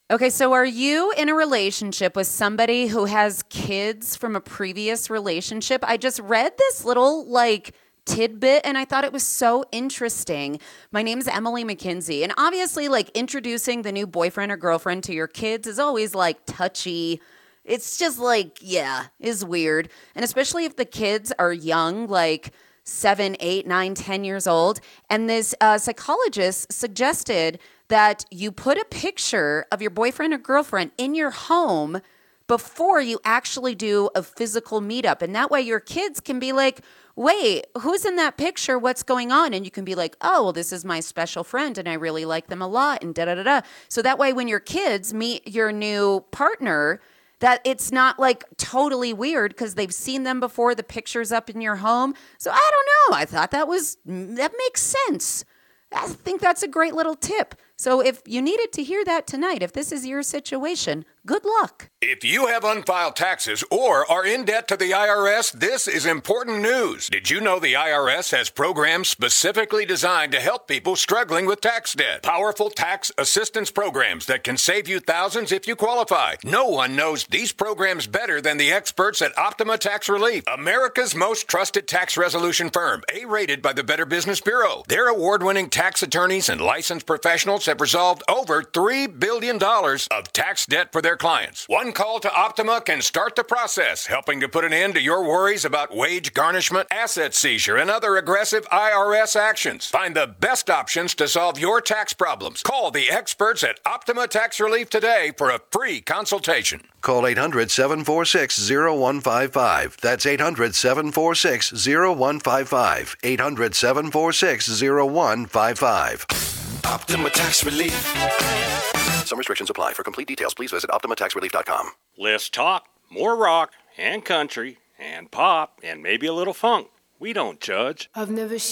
Okay, so are you in a relationship with somebody who has kids from a previous relationship? I just read this little tidbit and I thought it was so interesting. My name is Emily McKinsey, and obviously introducing the new boyfriend or girlfriend to your kids is always touchy. It's just is weird. And especially if the kids are young, 7, 8, 9, 10 years old. And this psychologist suggested that you put a picture of your boyfriend or girlfriend in your home before you actually do a physical meetup. And that way your kids can be like, wait, who's in that picture? What's going on? And you can be like, oh, well, this is my special friend and I really like them a lot and da-da-da-da. So that way when your kids meet your new partner, that it's not totally weird because they've seen them before, the picture's up in your home. So I don't know. I thought that makes sense. I think that's a great little tip. So if you needed to hear that tonight, if this is your situation, good luck. If you have unfiled taxes or are in debt to the IRS, this is important news. Did you know the IRS has programs specifically designed to help people struggling with tax debt? Powerful tax assistance programs that can save you thousands if you qualify. No one knows these programs better than the experts at Optima Tax Relief, America's most trusted tax resolution firm, A-rated by the Better Business Bureau. Their award-winning tax attorneys and licensed professionals have resolved over $3 billion of tax debt for their clients. One call to Optima can start the process, helping to put an end to your worries about wage garnishment, asset seizure, and other aggressive IRS actions. Find the best options to solve your tax problems. Call the experts at Optima Tax Relief today for a free consultation. Call 800-746-0155. That's 800-746-0155. 800-746-0155. Optima Tax Relief. Some restrictions apply. For complete details, please visit OptimaTaxRelief.com. Less talk, more rock, and country, and pop, and maybe a little funk. We don't judge. I've never